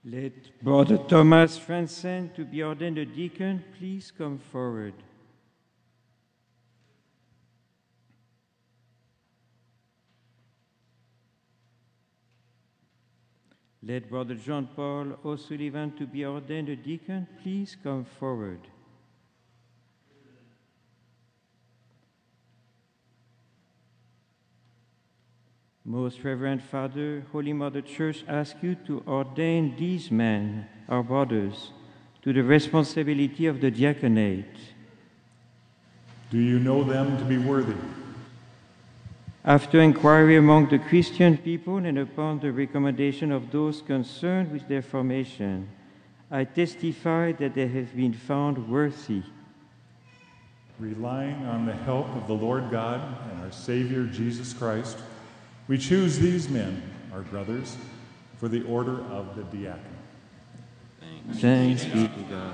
Let Brother Thomas Franzen to be ordained a deacon please come forward. Let Brother John Paul O'Sullivan to be ordained a deacon please come forward. Most Reverend Father, Holy Mother Church asks you to ordain these men, our brothers, to the responsibility of the diaconate. Do you know them to be worthy? After inquiry among the Christian people and upon the recommendation of those concerned with their formation, I testify that they have been found worthy. Relying on the help of the Lord God and our Savior Jesus Christ, we choose these men, our brothers, for the order of the diaconate. Thanks be to God.